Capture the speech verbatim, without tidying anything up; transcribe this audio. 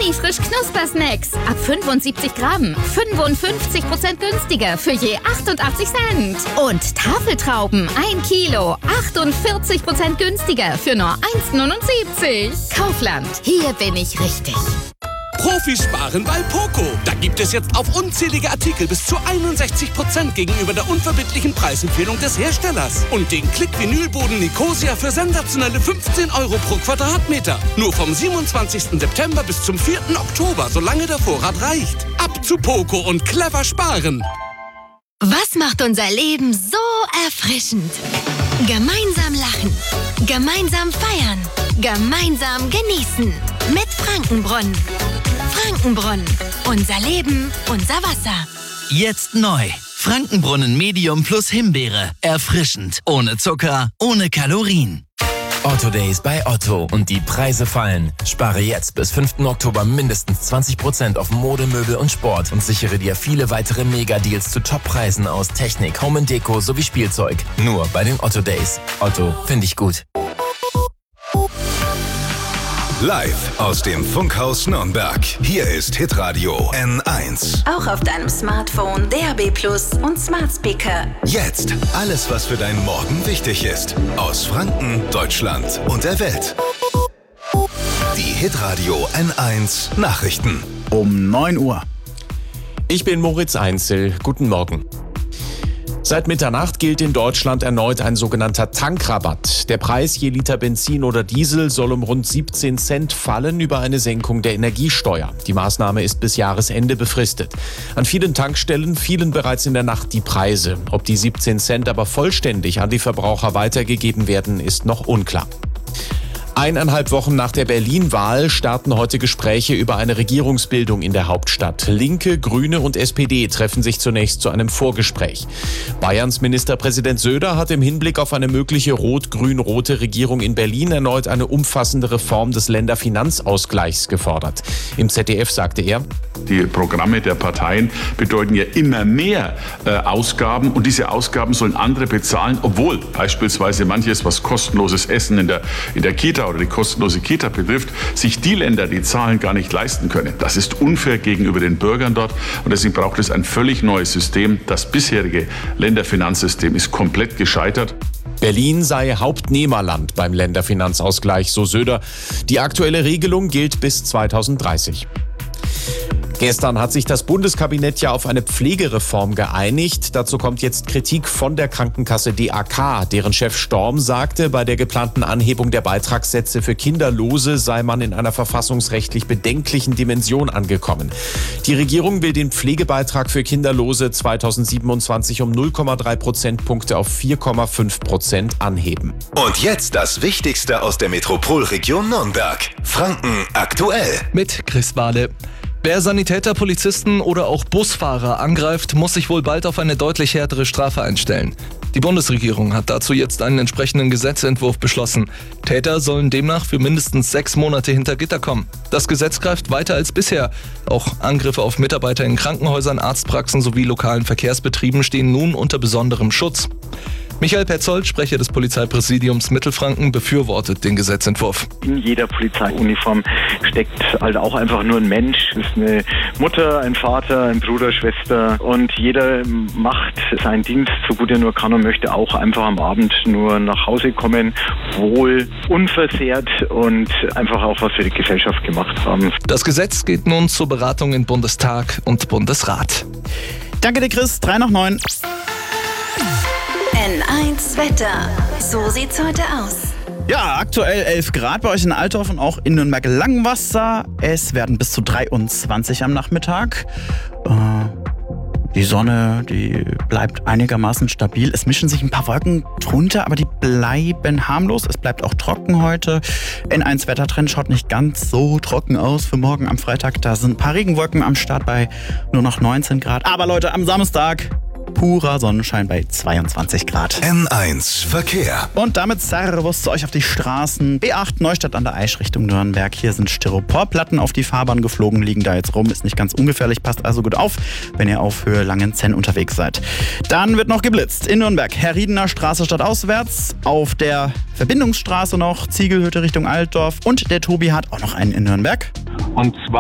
Semi-frisch Knuspersnacks. Ab fünfundsiebzig Gramm. fünfundfünfzig Prozent günstiger für je achtundachtzig Cent. Und Tafeltrauben. ein Kilo. achtundvierzig Prozent günstiger für nur eins neunundsiebzig. Kaufland. Hier bin ich richtig. Profisparen bei Poco. Da gibt es jetzt auf unzählige Artikel bis zu einundsechzig Prozent gegenüber der unverbindlichen Preisempfehlung des Herstellers. Und den Klick-Vinylboden Nicosia für sensationelle fünfzehn Euro pro Quadratmeter. Nur vom siebenundzwanzigsten September bis zum vierten Oktober, solange der Vorrat reicht. Ab zu Poco und clever sparen. Was macht unser Leben so erfrischend? Gemeinsam lachen, gemeinsam feiern, gemeinsam genießen. Mit Frankenbrunnen. Frankenbrunnen. Unser Leben, unser Wasser. Jetzt neu. Frankenbrunnen Medium plus Himbeere. Erfrischend. Ohne Zucker, ohne Kalorien. Otto Days bei Otto und die Preise fallen. Spare jetzt bis fünften Oktober mindestens zwanzig Prozent auf Mode, Möbel und Sport und sichere dir viele weitere Mega-Deals zu Top-Preisen aus Technik, Home and Deko sowie Spielzeug. Nur bei den Otto Days. Otto, finde ich gut. Live aus dem Funkhaus Nürnberg. Hier ist Hitradio N eins. Auch auf deinem Smartphone, D A B Plus und Smart Speaker. Jetzt alles, was für deinen Morgen wichtig ist. Aus Franken, Deutschland und der Welt. Die Hitradio N eins Nachrichten. Um neun Uhr. Ich bin Moritz Einzel. Guten Morgen. Seit Mitternacht gilt in Deutschland erneut ein sogenannter Tankrabatt. Der Preis je Liter Benzin oder Diesel soll um rund siebzehn Cent fallen über eine Senkung der Energiesteuer. Die Maßnahme ist bis Jahresende befristet. An vielen Tankstellen fielen bereits in der Nacht die Preise. Ob die siebzehn Cent aber vollständig an die Verbraucher weitergegeben werden, ist noch unklar. Eineinhalb Wochen nach der Berlin-Wahl starten heute Gespräche über eine Regierungsbildung in der Hauptstadt. Linke, Grüne und S P D treffen sich zunächst zu einem Vorgespräch. Bayerns Ministerpräsident Söder hat im Hinblick auf eine mögliche rot-grün-rote Regierung in Berlin erneut eine umfassende Reform des Länderfinanzausgleichs gefordert. Im Z D F sagte er: Die Programme der Parteien bedeuten ja immer mehr äh, Ausgaben und diese Ausgaben sollen andere bezahlen, obwohl beispielsweise manches, was kostenloses Essen in der, in der Kita oder die kostenlose Kita betrifft, sich die Länder die Zahlen gar nicht leisten können. Das ist unfair gegenüber den Bürgern dort und deswegen braucht es ein völlig neues System. Das bisherige Länderfinanzsystem ist komplett gescheitert. Berlin sei Hauptnehmerland beim Länderfinanzausgleich, so Söder. Die aktuelle Regelung gilt bis zweitausenddreißig. Gestern hat sich das Bundeskabinett ja auf eine Pflegereform geeinigt. Dazu kommt jetzt Kritik von der Krankenkasse D A K. Deren Chef Storm sagte, bei der geplanten Anhebung der Beitragssätze für Kinderlose sei man in einer verfassungsrechtlich bedenklichen Dimension angekommen. Die Regierung will den Pflegebeitrag für Kinderlose zweitausendsiebenundzwanzig um null Komma drei Prozentpunkte auf vier Komma fünf Prozent anheben. Und jetzt das Wichtigste aus der Metropolregion Nürnberg. Franken aktuell. Mit Chris Wahle. Wer Sanitäter, Polizisten oder auch Busfahrer angreift, muss sich wohl bald auf eine deutlich härtere Strafe einstellen. Die Bundesregierung hat dazu jetzt einen entsprechenden Gesetzentwurf beschlossen. Täter sollen demnach für mindestens sechs Monate hinter Gitter kommen. Das Gesetz greift weiter als bisher. Auch Angriffe auf Mitarbeiter in Krankenhäusern, Arztpraxen sowie lokalen Verkehrsbetrieben stehen nun unter besonderem Schutz. Michael Petzold, Sprecher des Polizeipräsidiums Mittelfranken, befürwortet den Gesetzentwurf. In jeder Polizeiuniform steckt halt auch einfach nur ein Mensch. Es ist eine Mutter, ein Vater, ein Bruder, Schwester und jeder macht seinen Dienst so gut er nur kann und möchte auch einfach am Abend nur nach Hause kommen, wohl unversehrt und einfach auch was für die Gesellschaft gemacht haben. Das Gesetz geht nun zur Beratung in Bundestag und Bundesrat. Danke dir, Chris. drei nach neun. N eins Wetter. So sieht's heute aus. Ja, aktuell elf Grad bei euch in Altdorf und auch in Nürnberg-Langwasser. Es werden bis zu dreiundzwanzig am Nachmittag. Äh, die Sonne, die bleibt einigermaßen stabil. Es mischen sich ein paar Wolken drunter, aber die bleiben harmlos. Es bleibt auch trocken heute. N eins Wettertrend schaut nicht ganz so trocken aus für morgen am Freitag. Da sind ein paar Regenwolken am Start bei nur noch neunzehn Grad. Aber Leute, am Samstag purer Sonnenschein bei zweiundzwanzig Grad. N eins Verkehr. Und damit Servus zu euch auf die Straßen. B acht Neustadt an der Aisch Richtung Nürnberg. Hier sind Styroporplatten auf die Fahrbahn geflogen, liegen da jetzt rum. Ist nicht ganz ungefährlich, passt also gut auf, wenn ihr auf Höhe Langenzenn unterwegs seid. Dann wird noch geblitzt in Nürnberg. Herriedener Straße stadtauswärts. Auf der Verbindungsstraße noch Ziegelhütte Richtung Altdorf. Und der Tobi hat auch noch einen in Nürnberg. Und zwar